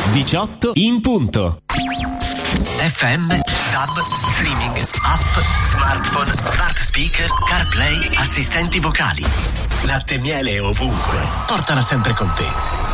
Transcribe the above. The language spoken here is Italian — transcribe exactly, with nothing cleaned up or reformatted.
diciotto in punto. F M, DAB, streaming, app, smartphone, smart speaker, CarPlay, assistenti vocali. Latte e miele ovunque. Portala sempre con te.